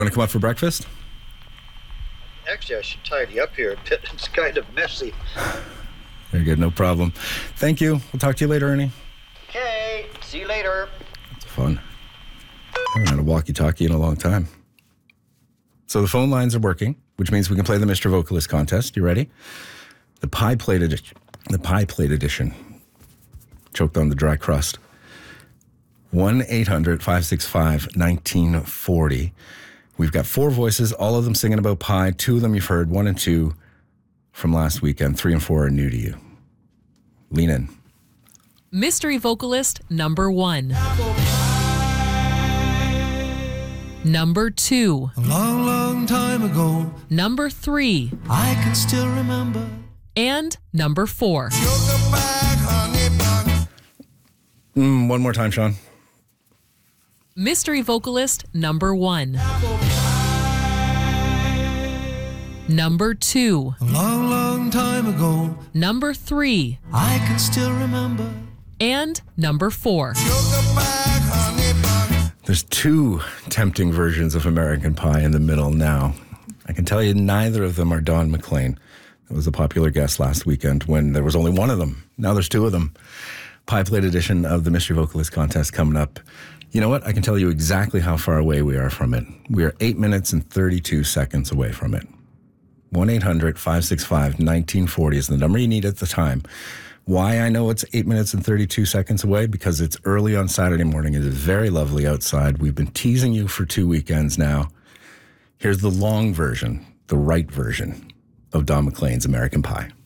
Want to come up for breakfast? Actually, I should tidy up here a bit. It's kind of messy. Very good, no problem. Thank you. We'll talk to you later, Ernie. Okay, see you later. It's fun. I haven't had a walkie-talkie in a long time. So the phone lines are working, which means we can play the Mr. Vocalist contest. You ready? The pie plate edition. The pie plate edition. Choked on the dry crust. 1-800-565-1940. We've got 4 voices, all of them singing about pie. 2 of them you've heard, 1 and 2 from last weekend. 3 and 4 are new to you. Lean in. Mystery vocalist number 1. Number 2. A long, long time ago. Number 3. I can still remember. And number 4. One more time, Sean. Mystery vocalist number 1. Number 2. A long, long time ago. Number 3. I can still remember. And number 4. There's 2 tempting versions of American Pie in the middle now. I can tell you neither of them are Don McLean. That was a popular guest last weekend when there was only one of them. Now there's 2 of them. Pie plate edition of the Mystery Vocalist contest coming up. You know what? I can tell you exactly how far away we are from it. We are 8 minutes and 32 seconds away from it. 1-800-565-1940 is the number you need at the time. Why I know it's 8 minutes and 32 seconds away? Because it's early on Saturday morning. It is very lovely outside. We've been teasing you for 2 weekends now. Here's the long version, the right version of Don McLean's American Pie.